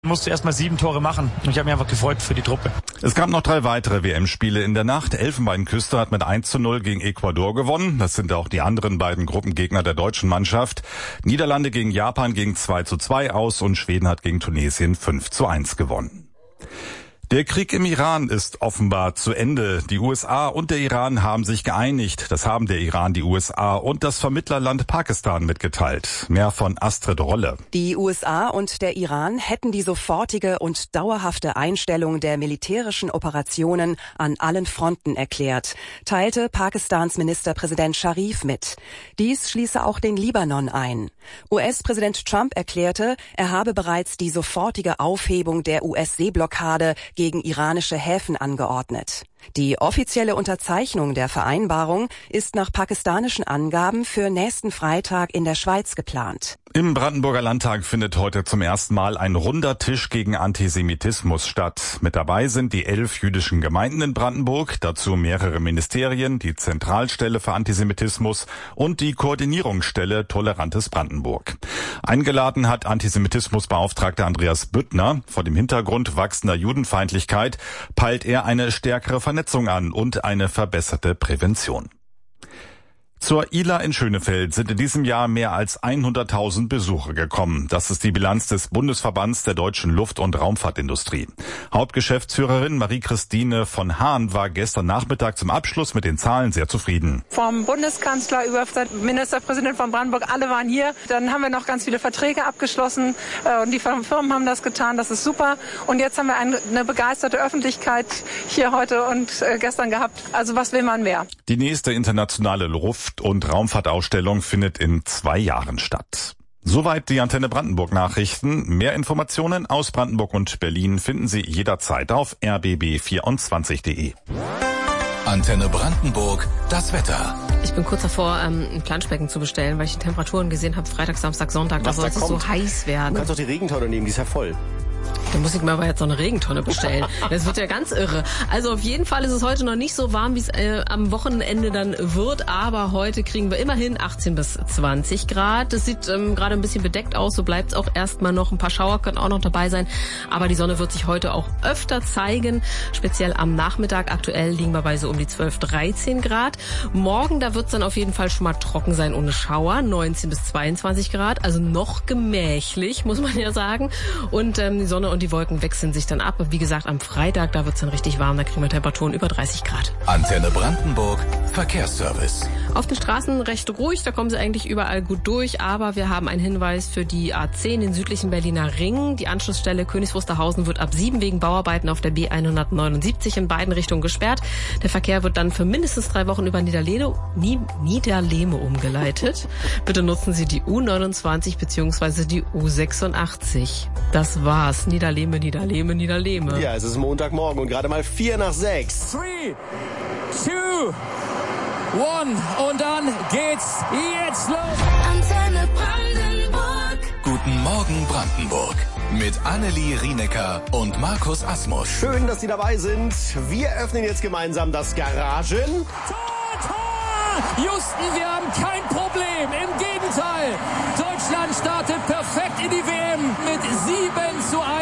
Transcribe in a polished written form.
Musste erst mal 7 Tore machen und ich habe mich einfach gefreut für die Truppe. Es gab noch 3 weitere WM-Spiele in der Nacht. Elfenbeinküste hat mit 1:0 gegen Ecuador gewonnen. Das sind auch die anderen beiden Gruppengegner der deutschen Mannschaft. Niederlande gegen Japan ging 2:2 aus und Schweden hat gegen Tunesien 5:1 gewonnen. Der Krieg im Iran ist offenbar zu Ende. Die USA und der Iran haben sich geeinigt. Das haben der Iran, die USA und das Vermittlerland Pakistan mitgeteilt. Mehr von Astrid Rolle. Die USA und der Iran hätten die sofortige und dauerhafte Einstellung der militärischen Operationen an allen Fronten erklärt, teilte Pakistans Ministerpräsident Sharif mit. Dies schließe auch den Libanon ein. US-Präsident Trump erklärte, er habe bereits die sofortige Aufhebung der US-Seeblockade gegen iranische Häfen angeordnet. Die offizielle Unterzeichnung der Vereinbarung ist nach pakistanischen Angaben für nächsten Freitag in der Schweiz geplant. Im Brandenburger Landtag findet heute zum ersten Mal ein runder Tisch gegen Antisemitismus statt. Mit dabei sind die 11 jüdischen Gemeinden in Brandenburg, dazu mehrere Ministerien, die Zentralstelle für Antisemitismus und die Koordinierungsstelle Tolerantes Brandenburg. Eingeladen hat Antisemitismusbeauftragter Andreas Büttner. Vor dem Hintergrund wachsender Judenfeindlichkeit peilt er eine stärkere Vernetzung an und eine verbesserte Prävention. Zur ILA in Schönefeld sind in diesem Jahr mehr als 100.000 Besucher gekommen. Das ist die Bilanz des Bundesverbands der deutschen Luft- und Raumfahrtindustrie. Hauptgeschäftsführerin Marie-Christine von Hahn war gestern Nachmittag zum Abschluss mit den Zahlen sehr zufrieden. Vom Bundeskanzler über den Ministerpräsident von Brandenburg, alle waren hier. Dann haben wir noch ganz viele Verträge abgeschlossen und die Firmen haben das getan. Das ist super. Und jetzt haben wir eine begeisterte Öffentlichkeit hier heute und gestern gehabt. Also was will man mehr? Die nächste internationale Luft- und Raumfahrtausstellung findet in 2 Jahren statt. Soweit die Antenne Brandenburg Nachrichten. Mehr Informationen aus Brandenburg und Berlin finden Sie jederzeit auf rbb24.de. Antenne Brandenburg, das Wetter. Ich bin kurz davor, ein Planschbecken zu bestellen, weil ich die Temperaturen gesehen habe, Freitag, Samstag, Sonntag, da soll es so heiß werden. Du kannst doch die Regentonne nehmen, die ist ja voll. Da muss ich mir aber jetzt so eine Regentonne bestellen. Das wird ja ganz irre. Also auf jeden Fall ist es heute noch nicht so warm, wie es am Wochenende dann wird. Aber heute kriegen wir immerhin 18 bis 20 Grad. Es sieht gerade ein bisschen bedeckt aus. So bleibt es auch erstmal noch. Ein paar Schauer können auch noch dabei sein. Aber die Sonne wird sich heute auch öfter zeigen. Speziell am Nachmittag. Aktuell liegen wir bei so um die 12, 13 Grad. Morgen, da wird es dann auf jeden Fall schon mal trocken sein ohne Schauer. 19 bis 22 Grad. Also noch gemächlich, muss man ja sagen. Und die Sonne und die Wolken wechseln sich dann ab. Wie gesagt, am Freitag, da wird es dann richtig warm. Da kriegen wir Temperaturen über 30 Grad. Antenne Brandenburg, Verkehrsservice. Auf den Straßen recht ruhig, da kommen sie eigentlich überall gut durch. Aber wir haben einen Hinweis für die A10, den südlichen Berliner Ring. Die Anschlussstelle Königs Wusterhausen wird ab 7 wegen Bauarbeiten auf der B179 in beiden Richtungen gesperrt. Der Verkehr wird dann für mindestens 3 Wochen über Niederlehme umgeleitet. Bitte nutzen Sie die U29 bzw. die U86. Das war's. Niederlehme. Ja, es ist Montagmorgen und gerade mal 5:45. 3, 2, 1 und dann geht's jetzt los. Antenne Brandenburg. Guten Morgen Brandenburg. Mit Annelie Rienecker und Markus Asmus. Schön, dass Sie dabei sind. Wir öffnen jetzt gemeinsam das Garagen. Tor! Houston, wir haben kein Problem. Im Gegenteil. Deutschland startet perfekt in die WM mit 7:1.